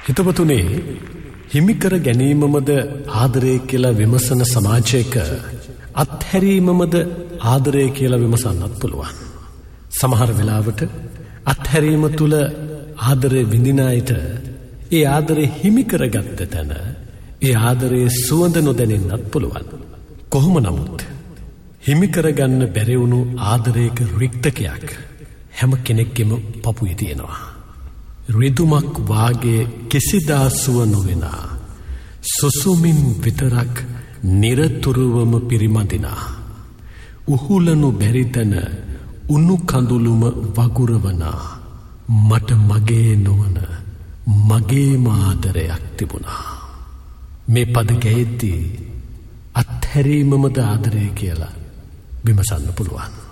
හිතවතුනේ හිමිකර ගැනීමමද ආදරය කියලා විමසන සමාජයක අත්හැරීමමද ආදරය කියලා විමසන්නත් පුළුවන්. සමහර වෙලාවට අත්හැරීම තුළ ආදරය විඳින අයට ඒ ආදරය හිමිකරගත්ත තැන ඒ ආදරයේ සුවඳ නොදැනෙන්නත් පුළුවන්. කොහොම නමුත් හිමිකරගන්න බැරිවුණු ආදරයක රික්තකයක් හැම කෙනෙක්ගෙම පපුවේ තියෙනවා. රිදුමක් වාගේ කිසිදා සුව නොවෙනා සුසුමින් විතරක් නිරතුරුවම පිරිමදිනා උහුලනු බැරිතන උණු කඳුළුම වගුරවනා මට මගේ නොවන මගේම ආදරයක් තිබුණා. මේ පද ගැයෙද්දී අත්හැරීමමද ආදරය කියලා විමසන්න පුළුවන්.